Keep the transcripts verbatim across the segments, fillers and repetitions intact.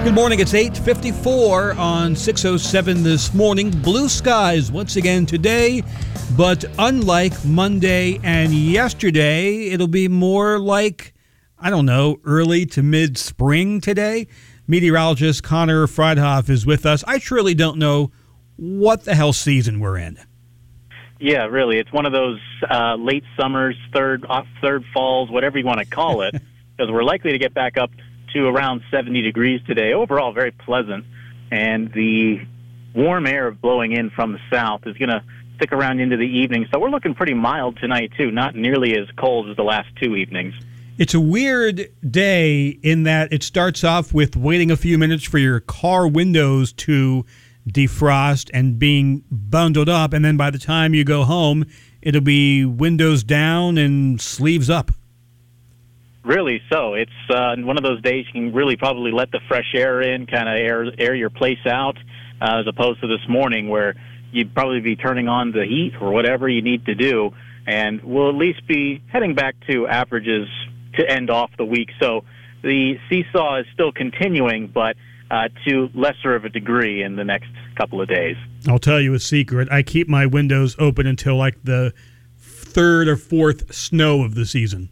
Good morning. It's eight fifty-four on six oh seven this morning. Blue skies once again today, but unlike Monday and yesterday, it'll be more like, I don't know, early to mid-spring today. Meteorologist Connor Freidhoff is with us. I truly don't know what the hell season we're in. Yeah, really. It's one of those uh, late summers, third uh, third falls, whatever you want to call it, because we're likely to get back up to around seventy degrees today. Overall, very pleasant. And the warm air blowing in from the south is going to stick around into the evening. So we're looking pretty mild tonight, too. Not nearly as cold as the last two evenings. It's a weird day in that it starts off with waiting a few minutes for your car windows to defrost and being bundled up. And then by the time you go home, it'll be windows down and sleeves up. Really so. It's uh, one of those days you can really probably let the fresh air in, kind of air air your place out, uh, as opposed to this morning where you'd probably be turning on the heat or whatever you need to do, and we'll at least be heading back to averages to end off the week. So the seesaw is still continuing, but uh, to lesser of a degree in the next couple of days. I'll tell you a secret. I keep my windows open until like the third or fourth snow of the season.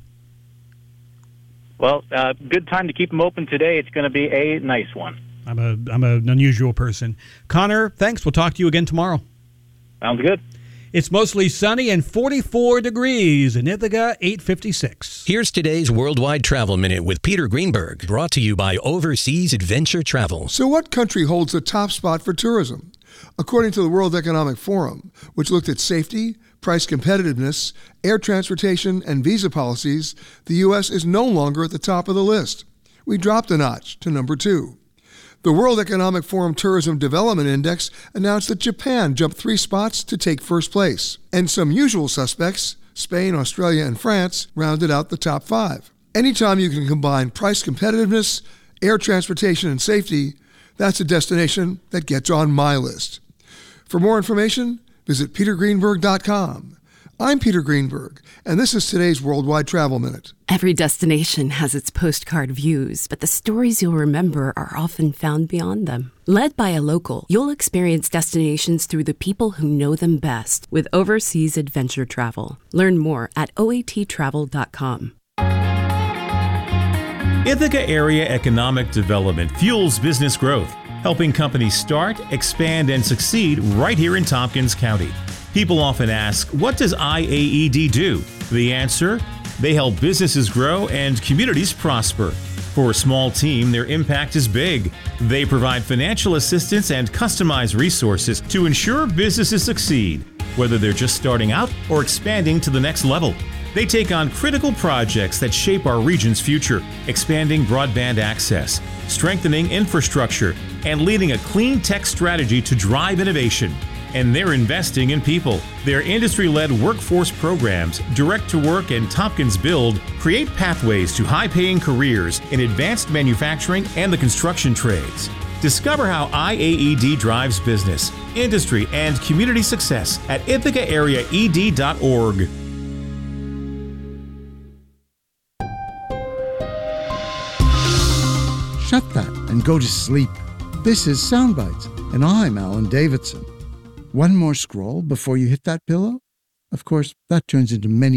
Well, uh, good time to keep them open today. It's going to be a nice one. I'm a I'm an unusual person. Connor, thanks. We'll talk to you again tomorrow. Sounds good. It's mostly sunny and forty-four degrees in Ithaca, eight fifty-six. Here's today's Worldwide Travel Minute with Peter Greenberg, brought to you by Overseas Adventure Travel. So what country holds the top spot for tourism? According to the World Economic Forum, which looked at safety, price competitiveness, air transportation, and visa policies, the U S is no longer at the top of the list. We dropped a notch to number two. The World Economic Forum Tourism Development Index announced that Japan jumped three spots to take first place. And some usual suspects, Spain, Australia, and France, rounded out the top five. Anytime you can combine price competitiveness, air transportation, and safety, that's a destination that gets on my list. For more information, visit peter greenberg dot com. I'm Peter Greenberg, and this is today's Worldwide Travel Minute. Every destination has its postcard views, but the stories you'll remember are often found beyond them. Led by a local, you'll experience destinations through the people who know them best with Overseas Adventure Travel. Learn more at O A T travel dot com. Ithaca Area Economic Development fuels business growth, helping companies start, expand, and succeed right here in Tompkins County. People often ask, what does I A E D do? The answer? They help businesses grow and communities prosper. For a small team, their impact is big. They provide financial assistance and customized resources to ensure businesses succeed, whether they're just starting out or expanding to the next level. They take on critical projects that shape our region's future, expanding broadband access, strengthening infrastructure, and leading a clean tech strategy to drive innovation. And they're investing in people. Their industry-led workforce programs, Direct to Work and Tompkins Build, create pathways to high-paying careers in advanced manufacturing and the construction trades. Discover how I A E D drives business, industry, and community success at ithaca area e d dot org. Shut that and go to sleep. This is Soundbites, and I'm Alan Davidson. One more scroll before you hit that pillow? Of course, that turns into many